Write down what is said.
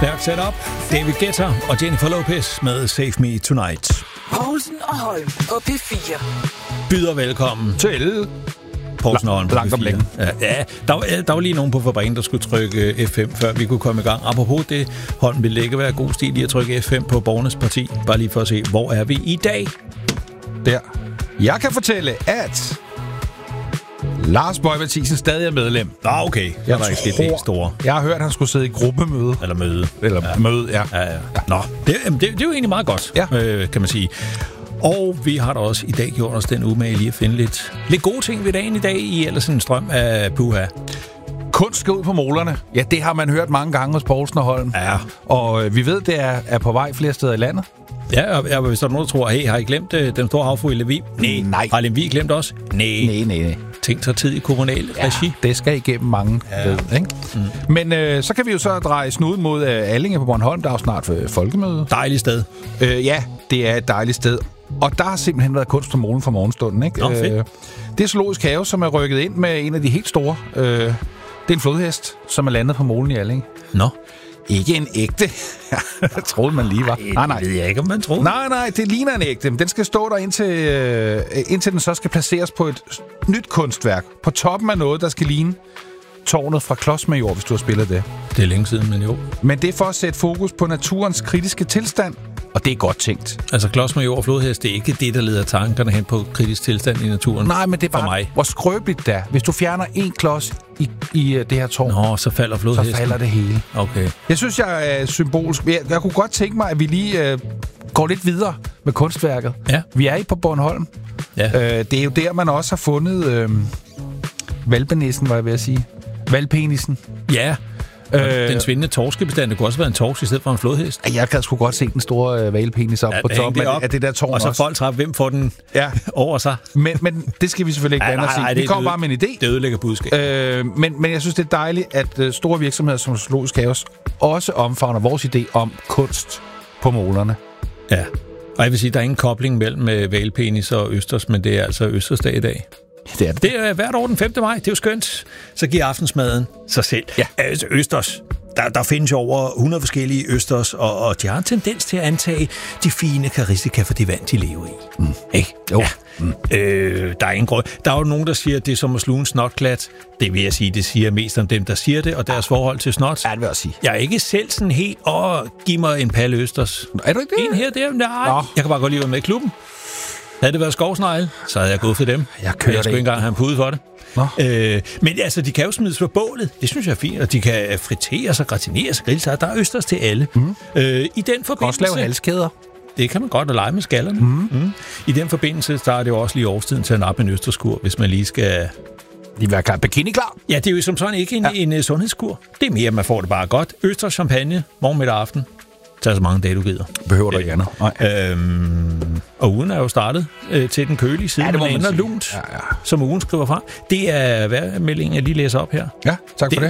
Stærkt setup. David Guetta og Jennifer Lopez med Save Me Tonight. Poulsen og Holm på P4. Byder velkommen til Poulsen og Holm på langt om P4. længe. Ja, der var lige nogen på fabrikken, der skulle trykke F5, før vi kunne komme i gang. Apropos det, Holm, ville ikke være god stil i at trykke F5 på Borgernes Parti. Bare lige for at se, hvor er vi i dag? Der. Jeg kan fortælle, at Lars Boje Mathiesen stadig er medlem. Okay. Jeg var ikke det helt store. Jeg har hørt, at han skulle sidde i gruppemøde. Eller møde. Møde, ja. Nå, det er jo egentlig meget godt, kan man sige. Og vi har da også i dag gjort os den umage lige at finde lidt gode ting ved dagen i dag i ellers en strøm af puha. Kunst skal ud på molerne. Ja, det har man hørt mange gange hos Poulsen og Holm. Ja. Og vi ved, det er på vej flere steder i landet. Ja, og hvis der er nogen, der tror, hey, har I glemt den store havfru i Lemvig? Nej. Har Lemvig glemt os? Nej. Ting tager tid i kommunal regi. Det skal igennem mange ved, ikke? Men så kan vi jo så dreje snuden mod Allinge på Bornholm. Der er jo snart folkemøde. Dejligt sted. Ja, det er et dejligt sted. Og der har simpelthen været kunst på molen fra morgenstunden, ikke? Fedt. Det er Zoologisk Have, som er rykket ind med en af de helt store. Det er en flodhest, som er landet på molen i Allinge. Nå. Ikke en ægte. Jeg troede, man lige var. Nej. Det ved jeg ikke, om man troede. Nej, det ligner en ægte. Den skal stå der indtil den så skal placeres på et nyt kunstværk. På toppen af noget, der skal ligne tårnet fra Klodsmajor, hvis du har spillet det. Det er længe siden, men jo. Men det er for at sætte fokus på naturens kritiske tilstand, og det er godt tænkt. Altså Klodsmajor og flodhest, det er ikke det, der leder tankerne hen på kritisk tilstand i naturen. Nej, men det er bare, hvor skrøbeligt det er. Hvis du fjerner en klods i det her tårn, så falder flodhesten. Så falder det hele. Okay. Jeg synes, jeg er symbolsk. Jeg kunne godt tænke mig, at vi lige går lidt videre med kunstværket. Ja. Vi er på Bornholm. Ja. Det er jo der, man også har fundet valpenissen, var jeg ved at sige. Valpenisen. Ja. Den svindende torskebestand, det kunne også være en torsk i stedet for en flodhest. Jeg kan sgu godt se den store valpenis op på toppen af det der tårn. Og så folk træffer, hvem får den over sig. Men det skal vi selvfølgelig ikke blande os i. Vi kommer bare med en idé. Det ødelægger budskab. Men jeg synes, det er dejligt, at store virksomheder som Zoologisk Have også omfavner vores idé om kunst på molerne. Ja. Og jeg vil sige, der er ingen kobling mellem valpenis og østers, men det er altså østersdag i dag. Det er hvert år den 5. maj. Det er jo skønt. Så giver aftensmaden sig selv. Ja. Altså østers. Der findes jo over 100 forskellige østers, og de har en tendens til at antage de fine karakteristika for det vand, de lever i. Ikke? Jo. Ja. Der er ingen grund. Der er jo nogen, der siger, at det er som at sluge en snotklat. Det vil jeg sige, det siger mest om dem, der siger det, og deres forhold til snot. Ja, det vil jeg sige. Jeg er ikke selv sådan helt, giv mig en palle østers. Er du ikke det? En her, der. Nej. Jeg kan bare godt lide at være med i klubben. Havde det været skovsnegl, så havde jeg gået for dem. Jeg skulle ikke engang have en pude for det. Men altså, de kan jo smides på bålet. Det synes jeg er fint. Og de kan friteres og gratineres og grilles. Der er østers til alle. I den forbindelse... Også lave halskæder. Det kan man godt, at lege med skallerne. I den forbindelse, der er det jo også lige årstiden til at nappe en østerskur, hvis man lige skal... Lige være bikini klar. Ja, det er jo som sådan ikke en sundhedskur. Det er mere, at man får det bare godt. Østers, champagne, morgen, middag, aften. Tag så mange dage, du gider. Behøver du ikke andet. Og ugen er jo startet til den kølige side. Ja, det ender lunt, som ugen skriver fra. Det er vejrmeldingen, jeg lige læser op her. Ja, tak for det.